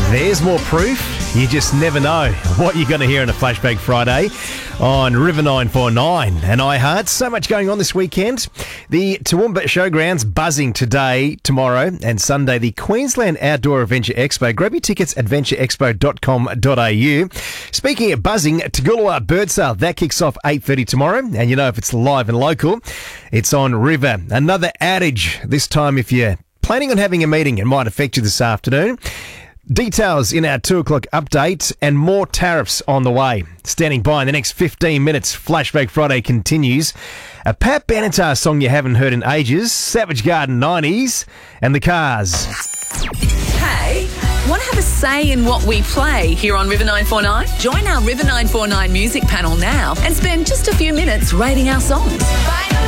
There's more proof. You just never know what you're going to hear on a Flashback Friday on River 949 and iHeart. So much going on this weekend. The Toowoomba Showgrounds buzzing today, tomorrow and Sunday. The Queensland Outdoor Adventure Expo. Grab your tickets at adventureexpo.com.au. Speaking of buzzing, Toogoolawah Bird Sale. That kicks off 8:30 tomorrow. And you know if it's live and local, it's on River. Another outage this time if you're planning on having a meeting. It might affect you this afternoon. Details in our 2 o'clock update and more tariffs on the way. Standing by in the next 15 minutes, Flashback Friday continues. A Pat Benatar song you haven't heard in ages, Savage Garden 90s, and the Cars. Hey, want to have a say in what we play here on River 949? Join our River 949 music panel now and spend just a few minutes rating our songs. Bye.